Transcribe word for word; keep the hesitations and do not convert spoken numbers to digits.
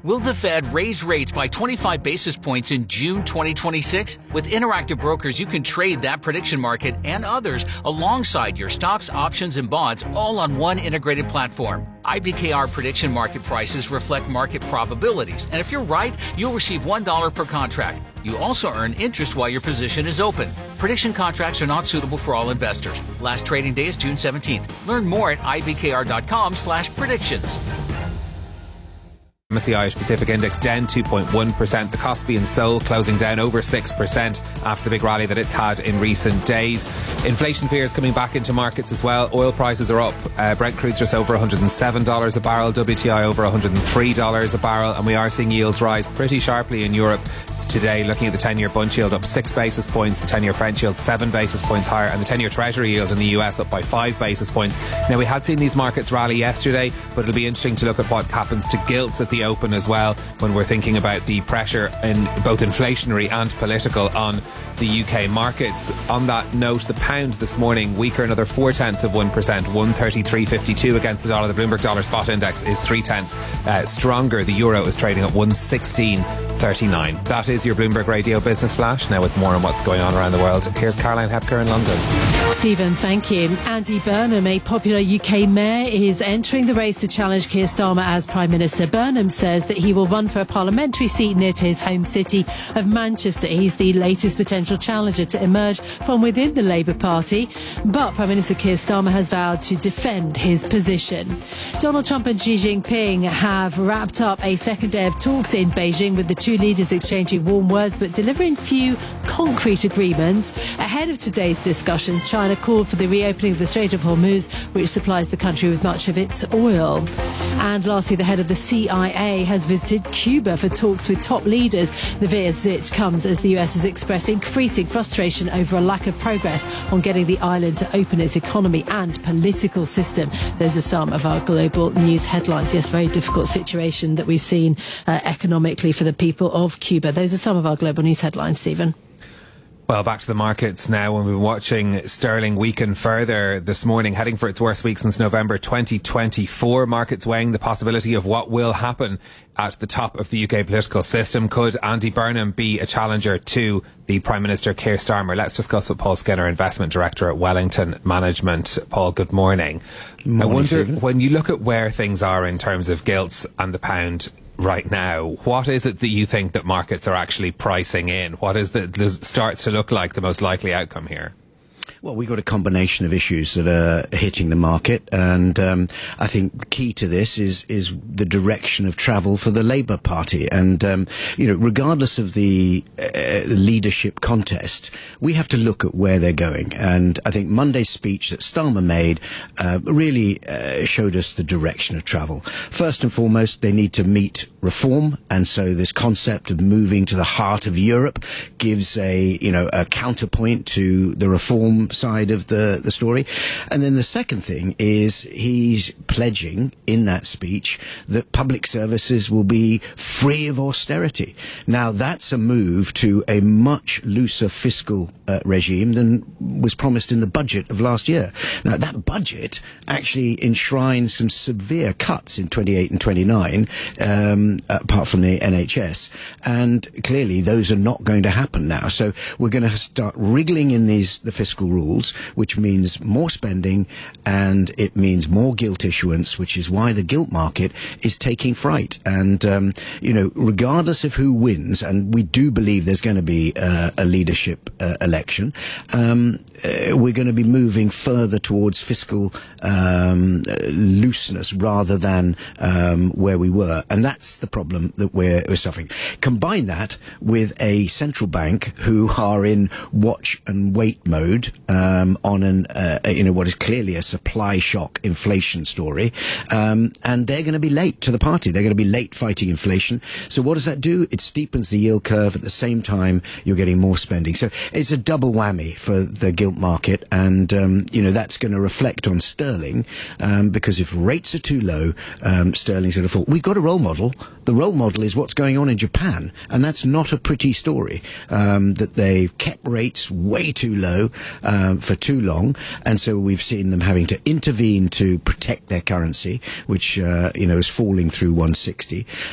Will the Fed raise rates by twenty-five basis points in June twenty twenty-six? With Interactive Brokers, you can trade that prediction market and others alongside your stocks, options, and bonds all on one integrated platform. I B K R prediction market prices reflect market probabilities, and if you're right, you'll receive one dollar per contract. You also earn interest while your position is open. Prediction contracts are not suitable for all investors. Last trading day is June seventeenth. Learn more at I B K R dot com slash predictions. M S C I Irish Pacific Index down two point one percent. The Kospi in Seoul closing down over six percent after the big rally that it's had in recent days. Inflation fears coming back into markets as well. Oil prices are up. Uh, Brent crude's just over one hundred seven dollars a barrel. W T I over one hundred three dollars a barrel. And we are seeing yields rise pretty sharply in Europe today. Looking at the ten-year Bund yield up six basis points, the ten-year French yield seven basis points higher, and the ten-year Treasury yield in the U S up by five basis points. Now, we had seen these markets rally yesterday, but it'll be interesting to look at what happens to gilts at the open as well when we're thinking about the pressure in both inflationary and political on the U K markets. On that note, the pound this morning weaker another four tenths of one percent, one thirty-three fifty-two against the dollar. The Bloomberg Dollar Spot Index is three tenths uh, stronger. The euro is trading at one sixteen thirty-nine. That is your Bloomberg Radio Business Flash. Now with more on what's going on around the world, here's Caroline Hepker in London. Stephen, thank you. Andy Burnham, a popular U K mayor, is entering the race to challenge Keir Starmer as Prime Minister. Burnham says that he will run for a parliamentary seat near to his home city of Manchester. He's the latest potential challenger to emerge from within the Labour Party, but Prime Minister Keir Starmer has vowed to defend his position. Donald Trump and Xi Jinping have wrapped up a second day of talks in Beijing, with the two leaders exchanging warm words but delivering few concrete agreements. Ahead of today's discussions, China called for the reopening of the Strait of Hormuz, which supplies the country with much of its oil. And lastly, the head of the C I A has visited Cuba for talks with top leaders. The visit comes as the U S is expressing increasing frustration over a lack of progress on getting the island to open its economy and political system. Those are some of our global news headlines. Yes, very difficult situation that we've seen uh, economically for the people of Cuba. Those are some of our global news headlines, Stephen. Well, back to the markets now. When we've been watching sterling weaken further this morning, heading for its worst week since November twenty twenty-four. Markets weighing the possibility of what will happen at the top of the U K political system. Could Andy Burnham be a challenger to the Prime Minister Keir Starmer? Let's discuss with Paul Skinner, Investment Director at Wellington Management. Paul, good morning. Morning, I wonder, Stephen. when you look at where things are in terms of gilts and the pound right now, what is it that you think that markets are actually pricing in? What is the, the starts to look like the most likely outcome here? Well, we've got a combination of issues that are hitting the market, and um, I think the key to this is is the direction of travel for the Labour Party. And um, you know, regardless of the uh, leadership contest, we have to look at where they're going. And I think Monday's speech that Starmer made uh, really uh, showed us the direction of travel. First and foremost, they need to meet reform, and so this concept of moving to the heart of Europe gives a you know a counterpoint to the reform side of the, the story. And then the second thing is he's pledging in that speech that public services will be free of austerity. Now, that's a move to a much looser fiscal uh, regime than was promised in the budget of last year. Now, that budget actually enshrines some severe cuts in twenty-eight and twenty-nine, um, apart from the N H S. And clearly, those are not going to happen now. So we're going to start wriggling in these the fiscal rules, which means more spending, and it means more gilt issuance, which is why the gilt market is taking fright. And, um, you know, regardless of who wins, and we do believe there's going to be uh, a leadership uh, election, um, uh, we're going to be moving further towards fiscal um, looseness rather than um, where we were. And that's the problem that we're, we're suffering. Combine that with a central bank who are in watch and wait mode um, on an, uh, you know, what is clearly a supply shock inflation story. Um, and they're going to be late to the party. They're going to be late fighting inflation. So what does that do? It steepens the yield curve. At the same time, you're getting more spending. So it's a double whammy for the gilt market. And, um, you know, that's going to reflect on sterling, um, because if rates are too low, um, sterling's going to fall. We've got a role model. The role model is what's going on in Japan. And that's not a pretty story, um, that they've kept rates way too low um, for too long. And so we've seen them having to intervene to protect their currency, which, uh, you know, is falling through one sixty.